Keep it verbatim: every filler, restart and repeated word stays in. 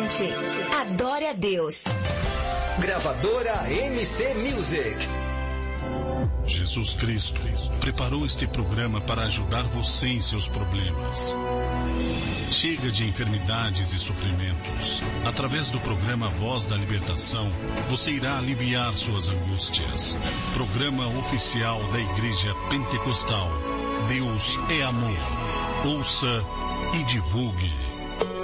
ouvinte. Adore a Deus. Gravadora M C Music. Jesus Cristo preparou este programa para ajudar você em seus problemas. Chega de enfermidades e sofrimentos. Através do programa Voz da Libertação, você irá aliviar suas angústias. Programa oficial da Igreja Pentecostal. Deus é amor. Ouça e divulgue.